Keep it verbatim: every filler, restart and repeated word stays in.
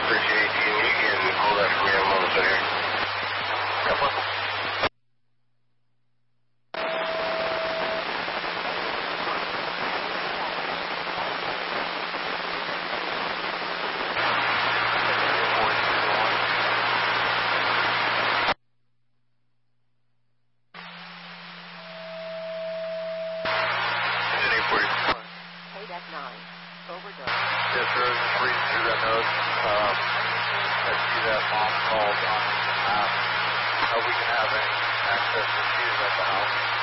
appreciate you. You can hold that for me a moment here. Come on. Yes, sir. Just reading through that note. Um, I see that mom called on the map. Uh, we can have any access issues at the house.